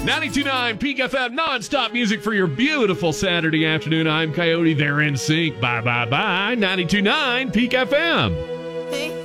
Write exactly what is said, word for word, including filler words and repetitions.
ninety-two point nine Peak F M, non-stop music for your beautiful Saturday afternoon. I'm Coyote. They're in sync. Bye, bye, bye. ninety-two point nine Peak F M.